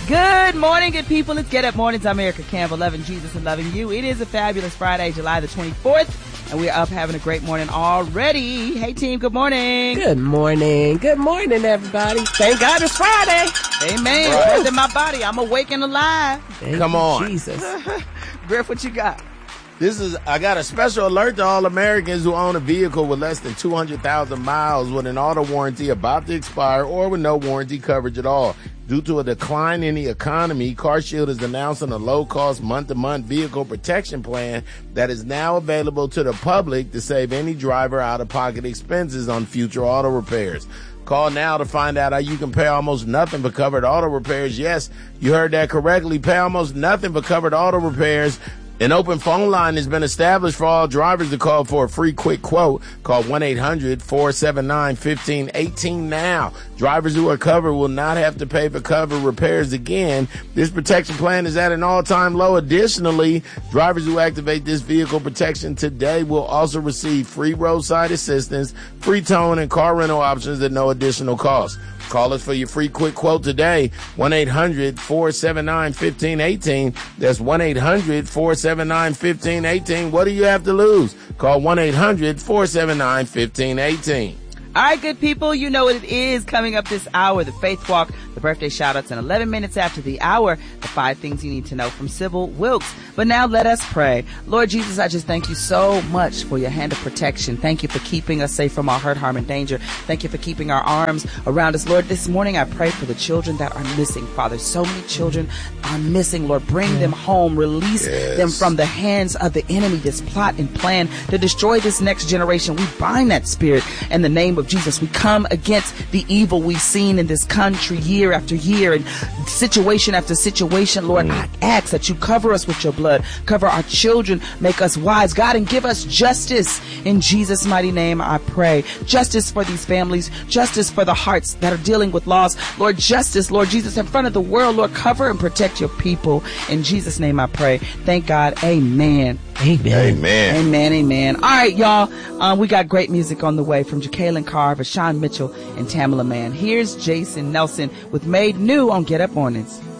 Good morning, good people. It's Get Up Mornings. I'm Erica Campbell, loving Jesus and loving you. It is a fabulous Friday, July the 24th, and we're up having a great morning already. Hey, team, good morning. Good morning. Good morning, everybody. Thank God it's Friday. Amen. Right. Breath in my body. I'm awake and alive. Come on. Jesus. Griff, what you got? I got a special alert to all Americans who own a vehicle with less than 200,000 miles with an auto warranty about to expire or with no warranty coverage at all. Due to a decline in the economy, CarShield is announcing a low-cost month-to-month vehicle protection plan that is now available to the public to save any driver out-of-pocket expenses on future auto repairs. Call now to find out how you can pay almost nothing for covered auto repairs. Yes, you heard that correctly. Pay almost nothing for covered auto repairs. An open phone line has been established for all drivers to call for a free quick quote. Call 1-800-479-1518 now. Drivers who are covered will not have to pay for covered repairs again. This protection plan is at an all-time low. Additionally, drivers who activate this vehicle protection today will also receive free roadside assistance, free towing, and car rental options at no additional cost. Call us for your free quick quote today, 1-800-479-1518. That's 1-800-479-1518. What do you have to lose? Call 1-800-479-1518. All right, good people, you know what it is coming up this hour, the Faith Walk, the birthday shout-outs, and 11 minutes after the hour, the 5 things you need to know from Sybil Wilkes. But now let us pray. Lord Jesus, I just thank you so much for your hand of protection. Thank you for keeping us safe from all hurt, harm, and danger. Thank you for keeping our arms around us. Lord, this morning I pray for the children that are missing, Father. So many children are missing. Lord, bring them home. Release them from the hands of the enemy, this plot and plan to destroy this next generation. We bind that spirit in the name of Jesus. We come against the evil we've seen in this country year after year and situation after situation. Lord, I ask that you cover us with your blood, cover our children, make us wise, God, and give us justice. In Jesus' mighty name, I pray. Justice for these families, justice for the hearts that are dealing with loss. Lord, justice, Lord Jesus, in front of the world. Lord, cover and protect your people. In Jesus' name, I pray. Thank God. Amen. Amen. Amen. Amen, amen. All right, y'all. We got great music on the way from Jacqueline Carver, Sean Mitchell, and Tamala Mann. Here's Jason Nelson with Made New on Get Up Mornings.